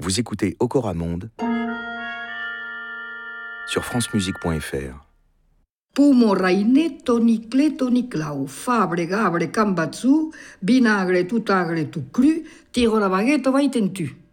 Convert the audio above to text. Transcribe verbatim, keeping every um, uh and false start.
Vous écoutez Okora Monde sur francemusique point f r. Pumo raine tonicle toniclau, fabre gabre cambatsu, binagre tutagre tu cru, tiro la baguette vai tentu.